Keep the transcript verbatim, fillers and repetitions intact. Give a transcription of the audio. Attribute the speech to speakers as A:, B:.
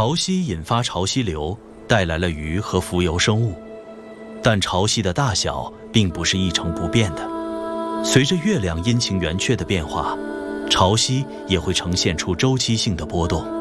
A: 潮汐引发潮汐流，带来了鱼和浮游生物，但潮汐的大小并不是一成不变的。随着月亮阴晴圆缺的变化，潮汐也会呈现出周期性的波动。